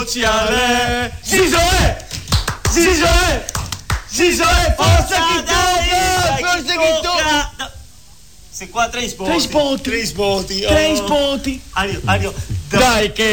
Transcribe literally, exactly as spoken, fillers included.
bocciare. Zizoè! Zizoè! Zizoè! Forza chi tocca! Forza chi tocca! Se qua tre spoti. Tre spoti. Tre spoti. Tre spoti. Ario, Ario. Dai che